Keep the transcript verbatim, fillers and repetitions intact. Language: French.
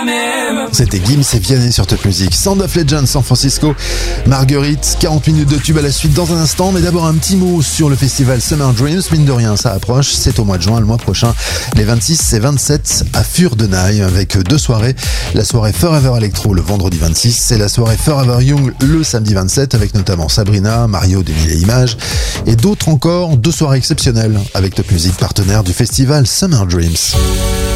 C'était Gims et Vianney sur Top Music. Sound of Legends San Francisco, Marguerite, quarante minutes de tube à la suite dans un instant, mais d'abord un petit mot sur le festival Summer Dreams. Mine de rien, ça approche, c'est au mois de juin, le mois prochain, les vingt-six et vingt-sept à Fur-de-Naï, avec deux soirées. La soirée Forever Electro le vendredi vingt-six et la soirée Forever Young le samedi vingt-sept, avec notamment Sabrina, Mario des Mille et Images et d'autres encore. Deux soirées exceptionnelles avec Top Music, partenaire du festival Summer Dreams.